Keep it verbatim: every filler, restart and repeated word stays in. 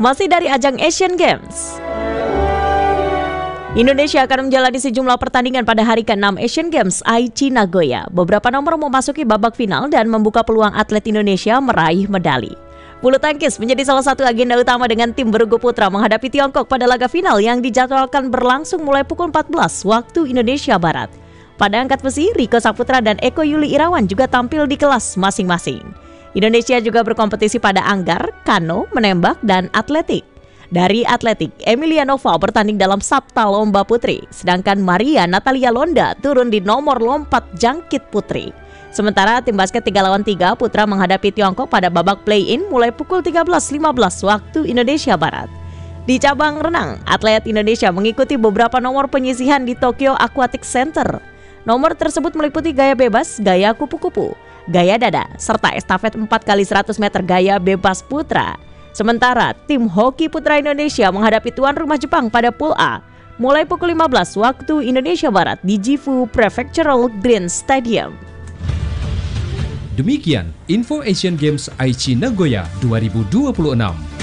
Masih dari ajang Asian Games, Indonesia akan menjalani sejumlah pertandingan pada hari keenam Asian Games Aichi Nagoya. Beberapa nomor memasuki babak final dan membuka peluang atlet Indonesia meraih medali. Bulu tangkis menjadi salah satu agenda utama dengan tim bergu putra menghadapi Tiongkok pada laga final yang dijadwalkan berlangsung mulai pukul empat belas waktu Indonesia Barat. Pada angkat besi, Riko Saputra dan Eko Yuli Irawan juga tampil di kelas masing-masing. Indonesia juga berkompetisi pada anggar, kano, menembak, dan atletik. Dari atletik, Emilia Nova bertanding dalam Sabta Lomba Putri, sedangkan Maria Natalia Londa turun di nomor lompat jangkit putri. Sementara tim basket tiga lawan tiga putra menghadapi Tiongkok pada babak play-in mulai pukul tiga belas lima belas waktu Indonesia Barat. Di cabang renang, atlet Indonesia mengikuti beberapa nomor penyisihan di Tokyo Aquatic Center. Nomor tersebut meliputi gaya bebas, gaya kupu-kupu, gaya dada, serta estafet empat kali seratus meter gaya bebas putra. Sementara tim hoki putra Indonesia menghadapi tuan rumah Jepang pada Pool A mulai pukul lima belas waktu Indonesia Barat di Gifu Prefectural Green Stadium. Demikian info Asian Games Aichi Nagoya dua ribu dua puluh enam.